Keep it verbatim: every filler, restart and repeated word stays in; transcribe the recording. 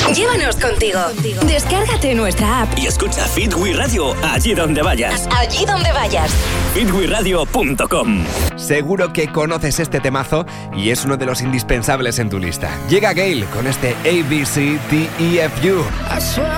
Llévanos contigo. Descárgate nuestra app y escucha Fit We Radio allí donde vayas. Allí donde vayas. fit we radio punto com. Seguro que conoces este temazo y es uno de los indispensables en tu lista. Llega Gail con este A B C D E F U.